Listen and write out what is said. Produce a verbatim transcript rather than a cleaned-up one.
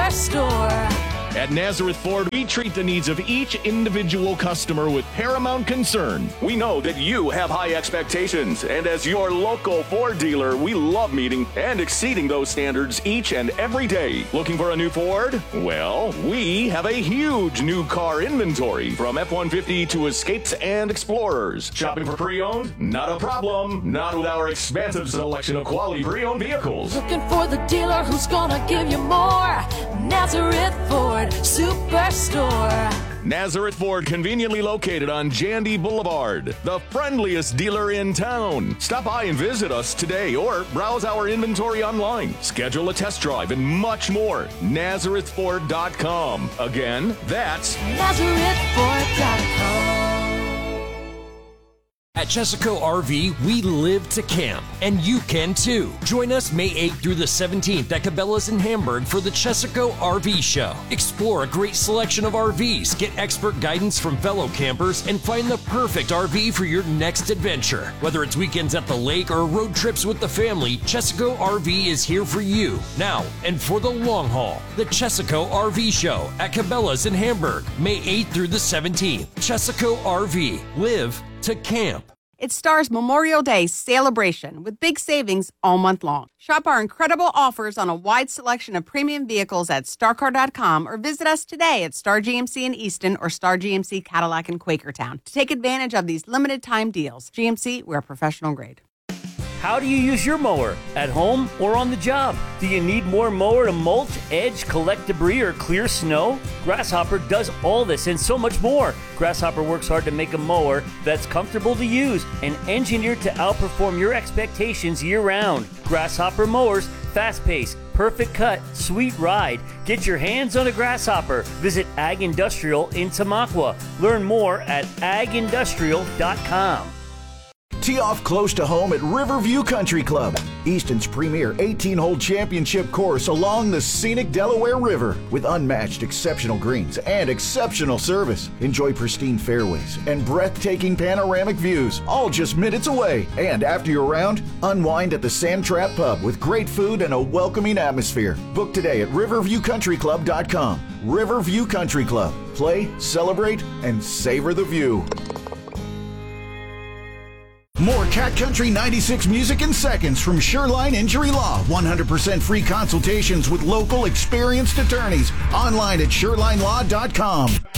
Superstore. At Nazareth Ford, we treat the needs of each individual customer with paramount concern. We know that you have high expectations, and as your local Ford dealer, we love meeting and exceeding those standards each and every day. Looking for a new Ford? Well, we have a huge new car inventory, from F one fifty to Escapes and Explorers. Shopping for pre-owned? Not a problem. Not with our expansive selection of quality pre-owned vehicles. Looking for the dealer who's gonna give you more. Nazareth Ford Superstore. Nazareth Ford, conveniently located on Jandy Boulevard, the friendliest dealer in town. Stop by and visit us today or browse our inventory online. Schedule a test drive and much more. Nazareth Ford dot com. Again, that's Nazareth Ford dot com. At Chesaco R V, we live to camp, and you can too. Join us May eighth through the seventeenth at Cabela's in Hamburg for the Chesaco R V Show. Explore a great selection of R Vs, get expert guidance from fellow campers, and find the perfect R V for your next adventure. Whether it's weekends at the lake or road trips with the family, Chesaco R V is here for you now and for the long haul. The Chesaco R V Show at Cabela's in Hamburg, May eighth through the seventeenth. Chesaco R V. Live to camp. It's Star's Memorial Day celebration with big savings all month long. Shop our incredible offers on a wide selection of premium vehicles at star car dot com or visit us today at Star G M C in Easton or Star G M C Cadillac in Quakertown to take advantage of these limited time deals. G M C, we're professional grade. How do you use your mower? At home or on the job? Do you need more mower to mulch, edge, collect debris, or clear snow? Grasshopper does all this and so much more. Grasshopper works hard to make a mower that's comfortable to use and engineered to outperform your expectations year-round. Grasshopper mowers, fast pace, perfect cut, sweet ride. Get your hands on a Grasshopper. Visit Ag Industrial in Tamaqua. Learn more at ag industrial dot com. Tee off close to home at Riverview Country Club, Easton's premier eighteen-hole championship course along the scenic Delaware River. With unmatched exceptional greens and exceptional service, enjoy pristine fairways and breathtaking panoramic views, all just minutes away. And after your round, unwind at the Sand Trap Pub with great food and a welcoming atmosphere. Book today at riverview country club dot com. Riverview Country Club. Play, celebrate, and savor the view. More Cat Country ninety-six music in seconds from Shoreline Injury Law. one hundred percent free consultations with local experienced attorneys. Online at shoreline law dot com.